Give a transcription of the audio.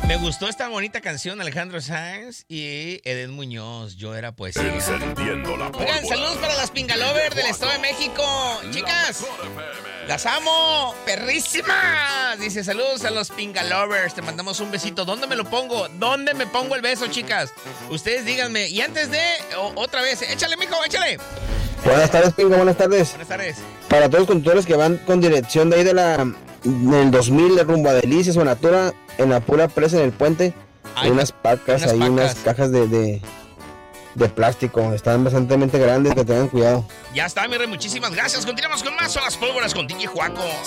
Me gustó esta bonita canción, Alejandro Sanz y Edén Muñoz. Yo era poesía. Encendiendo la pólvora. Oigan, saludos para las Pingalovers del Estado de México. Chicas, las amo, perrísimas. Dice, saludos a los Pingalovers. Te mandamos un besito. ¿Dónde me lo pongo? ¿Dónde me pongo el beso, chicas? Ustedes díganme. Y antes de, otra vez, échale, mijo, échale. Buenas tardes, Pinga, buenas tardes. Buenas tardes. Para todos los conductores que van con dirección de ahí del 2000 de rumbo a Delicias o Natura, en la pura presa en el puente, hay unas pacas, hay unas cajas de plástico, están bastante grandes, que tengan cuidado. Ya está, mi rey, muchísimas gracias. Continuamos con más, son las pólvoras con DJ Juaco.